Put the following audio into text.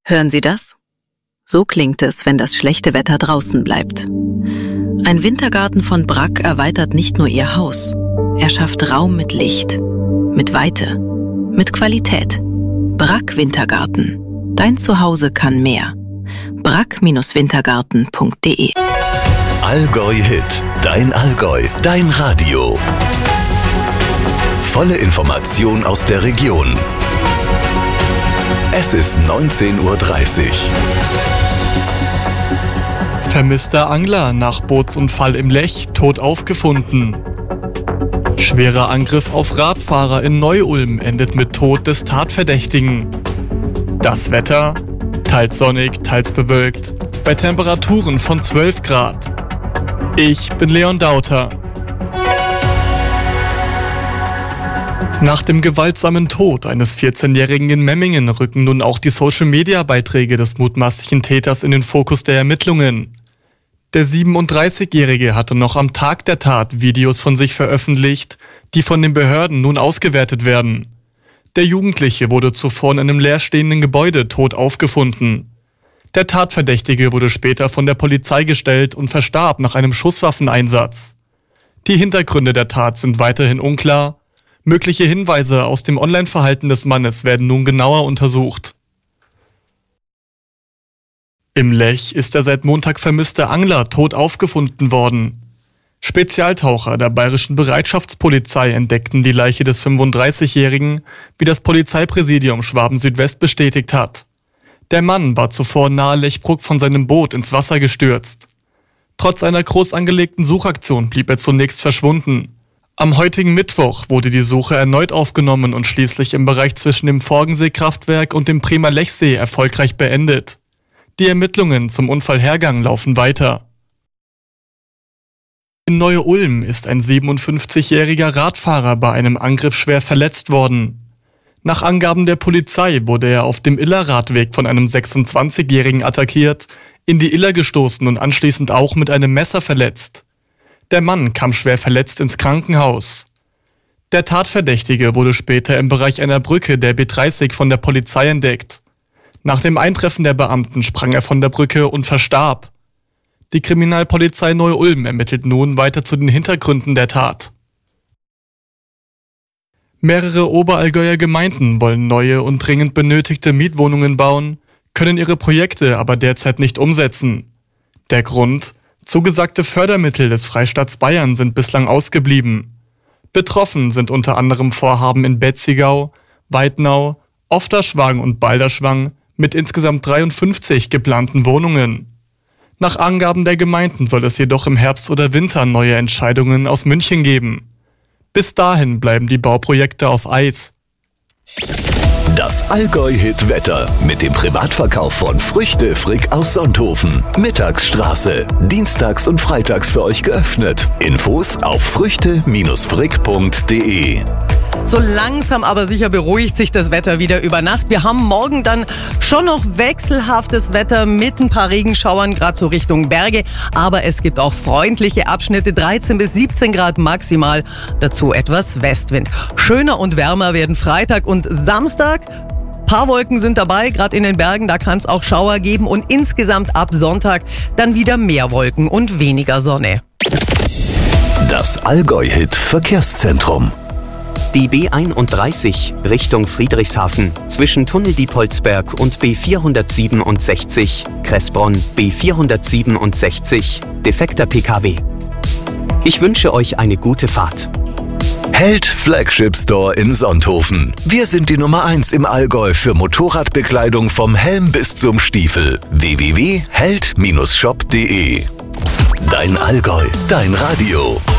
Hören Sie das? So klingt es, wenn das schlechte Wetter draußen bleibt. Ein Wintergarten von Brack erweitert nicht nur Ihr Haus. Er schafft Raum mit Licht, mit Weite, mit Qualität. Brack Wintergarten. Dein Zuhause kann mehr. brack-wintergarten.de. Allgäu Hit. Dein Allgäu. Dein Radio. Volle Information aus der Region. Es ist 19:30 Uhr. Vermisster Angler nach Bootsunfall im Lech, tot aufgefunden. Schwerer Angriff auf Radfahrer in Neu-Ulm endet mit Tod des Tatverdächtigen. Das Wetter? Teils sonnig, teils bewölkt, bei Temperaturen von 12 Grad. Ich bin Leon Dauter. Nach dem gewaltsamen Tod eines 14-Jährigen in Memmingen rücken nun auch die Social-Media-Beiträge des mutmaßlichen Täters in den Fokus der Ermittlungen. Der 37-Jährige hatte noch am Tag der Tat Videos von sich veröffentlicht, die von den Behörden nun ausgewertet werden. Der Jugendliche wurde zuvor in einem leerstehenden Gebäude tot aufgefunden. Der Tatverdächtige wurde später von der Polizei gestellt und verstarb nach einem Schusswaffeneinsatz. Die Hintergründe der Tat sind weiterhin unklar. Mögliche Hinweise aus dem Online-Verhalten des Mannes werden nun genauer untersucht. Im Lech ist der seit Montag vermisste Angler tot aufgefunden worden. Spezialtaucher der Bayerischen Bereitschaftspolizei entdeckten die Leiche des 35-Jährigen, wie das Polizeipräsidium Schwaben-Südwest bestätigt hat. Der Mann war zuvor nahe Lechbruck von seinem Boot ins Wasser gestürzt. Trotz einer groß angelegten Suchaktion blieb er zunächst verschwunden. Am heutigen Mittwoch wurde die Suche erneut aufgenommen und schließlich im Bereich zwischen dem Forgensee-Kraftwerk und dem Bremer Lechsee erfolgreich beendet. Die Ermittlungen zum Unfallhergang laufen weiter. In Neu-Ulm ist ein 57-jähriger Radfahrer bei einem Angriff schwer verletzt worden. Nach Angaben der Polizei wurde er auf dem Iller-Radweg von einem 26-jährigen attackiert, in die Iller gestoßen und anschließend auch mit einem Messer verletzt. Der Mann kam schwer verletzt ins Krankenhaus. Der Tatverdächtige wurde später im Bereich einer Brücke der B30 von der Polizei entdeckt. Nach dem Eintreffen der Beamten sprang er von der Brücke und verstarb. Die Kriminalpolizei Neu-Ulm ermittelt nun weiter zu den Hintergründen der Tat. Mehrere Oberallgäuer Gemeinden wollen neue und dringend benötigte Mietwohnungen bauen, können ihre Projekte aber derzeit nicht umsetzen. Der Grund? Zugesagte Fördermittel des Freistaats Bayern sind bislang ausgeblieben. Betroffen sind unter anderem Vorhaben in Betzigau, Weidnau, Ofterschwang und Balderschwang mit insgesamt 53 geplanten Wohnungen. Nach Angaben der Gemeinden soll es jedoch im Herbst oder Winter neue Entscheidungen aus München geben. Bis dahin bleiben die Bauprojekte auf Eis. Das Allgäu-Hit-Wetter mit dem Privatverkauf von Früchte Frick aus Sonthofen. Mittagsstraße. Dienstags und freitags für euch geöffnet. Infos auf früchte-frick.de. So langsam aber sicher beruhigt sich das Wetter wieder über Nacht. Wir haben morgen dann schon noch wechselhaftes Wetter mit ein paar Regenschauern, gerade so Richtung Berge. Aber es gibt auch freundliche Abschnitte, 13 bis 17 Grad maximal. Dazu etwas Westwind. Schöner und wärmer werden Freitag und Samstag. Paar Wolken sind dabei, gerade in den Bergen, da kann es auch Schauer geben. Und insgesamt ab Sonntag dann wieder mehr Wolken und weniger Sonne. Das Allgäu-Hit Verkehrszentrum. Die B31 Richtung Friedrichshafen zwischen Tunnel Diepholzberg und B467, Kressbronn B467, defekter PKW. Ich wünsche euch eine gute Fahrt. Held Flagship Store in Sonthofen. Wir sind die Nummer 1 im Allgäu für Motorradbekleidung vom Helm bis zum Stiefel. www.held-shop.de. Dein Allgäu, dein Radio.